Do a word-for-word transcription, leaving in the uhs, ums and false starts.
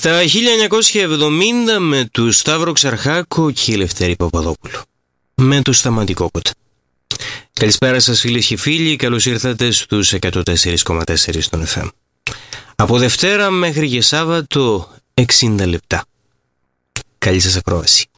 Στα χίλια εννιακόσια εβδομήντα με του Σταύρο Ξαρχάκο και η Λευτέρη Παπαδόπουλο. Με το Σταματικό Κοτ. Καλησπέρα σας φίλες και φίλοι, καλώς ήρθατε στους εκατόν τέσσερα κόμμα τέσσερα στον εφ εμ. Από Δευτέρα μέχρι και Σάββατο εξήντα λεπτά. Καλή σας ακρόαση.